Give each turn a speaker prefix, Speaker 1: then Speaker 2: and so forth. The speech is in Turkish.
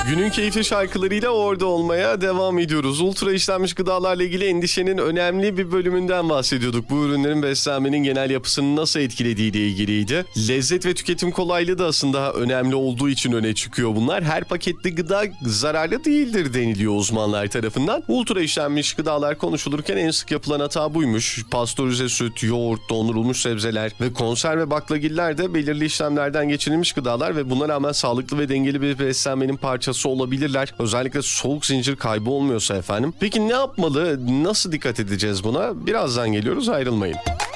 Speaker 1: Günün keyifli şarkılarıyla orada olmaya devam ediyoruz. Ultra işlenmiş gıdalarla ilgili endişenin önemli bir bölümünden bahsediyorduk. Bu ürünlerin beslenmenin genel yapısını nasıl etkilediği ile ilgiliydi. Lezzet ve tüketim kolaylığı da aslında önemli olduğu için öne çıkıyor bunlar. Her paketli gıda zararlı değildir deniliyor uzmanlar tarafından. Ultra işlenmiş gıdalar konuşulurken en sık yapılan hata buymuş. Pastörize süt, yoğurt, dondurulmuş sebzeler ve konserve baklagiller de belirli işlemlerden geçirilmiş gıdalar ve buna rağmen sağlıklı ve dengeli bir beslenmenin parçası olabilirler. Özellikle soğuk zincir kaybı olmuyorsa efendim. Peki ne yapmalı? Nasıl dikkat edeceğiz buna? Birazdan geliyoruz, ayrılmayın.